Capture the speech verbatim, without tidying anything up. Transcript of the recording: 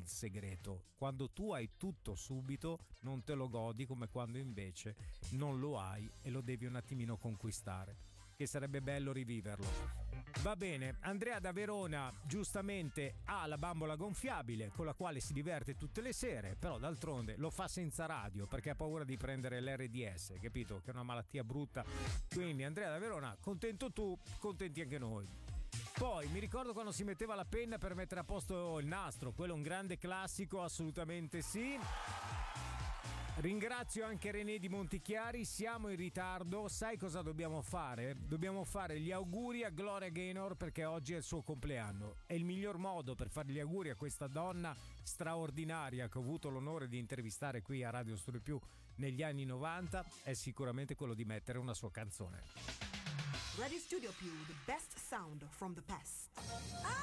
segreto. Quando tu hai tutto subito non te lo godi come quando invece non lo hai e lo devi un attimino conquistare, che sarebbe bello riviverlo. Va bene, Andrea da Verona giustamente ha la bambola gonfiabile con la quale si diverte tutte le sere, però d'altronde lo fa senza radio perché ha paura di prendere l'R D S, capito? Che è una malattia brutta. Quindi Andrea da Verona, contento tu, contenti anche noi. Poi mi ricordo quando si metteva la penna per mettere a posto il nastro, quello è un grande classico, assolutamente sì. Ringrazio anche René di Montichiari, siamo in ritardo, sai cosa dobbiamo fare? Dobbiamo fare gli auguri a Gloria Gaynor perché oggi è il suo compleanno. E il miglior modo per fare gli auguri a questa donna straordinaria che ho avuto l'onore di intervistare qui a Radio Studio Più negli anni novanta è sicuramente quello di mettere una sua canzone. Radio Studio Più, the best sound from the past.